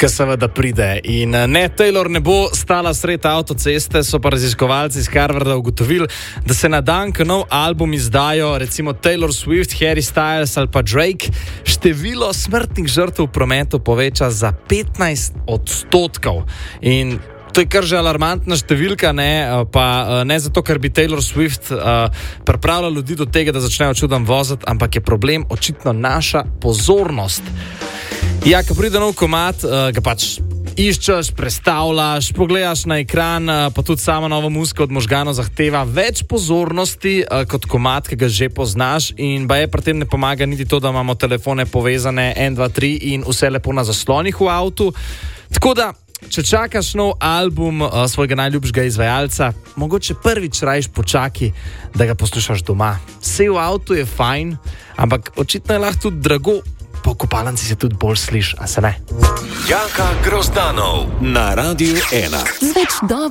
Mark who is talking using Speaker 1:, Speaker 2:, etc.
Speaker 1: ki seveda pride. In ne, Taylor ne bo stala sred avtoceste, so pa raziskovalci iz Harvarda ugotovili, da se na dan, ko nov album izdajo recimo Taylor Swift, Harry Styles ali pa Drake, število smrtnih žrtev v prometu poveča za 15%. In to je kar že alarmantna številka, pa ne zato, ker bi Taylor Swift pripravila ljudi do tega, da začnejo čudom voziti, ampak je problem očitno naša pozornost. Ja, ko pride nov komad, ga pač iščeš, prestavljaš, pogledaš na ekran, pa tudi sama nova muzika od možganov zahteva več pozornosti kot komad, ki ga že poznaš, in pa je pri tem ne pomaga niti to, da imamo telefone povezane 1, 2, 3 in vse lepo na zaslonih v avtu. Tako da, če čakaš nov album svojega najljubšega izvajalca, mogoče prvič rajš počaki, da ga poslušaš doma. Vse v avtu je fajn, ampak očitno je lahko tudi drago, po kopalnici se tudi bolj sliši, a se ne?
Speaker 2: Jaka Grozdanov na Radiu 1.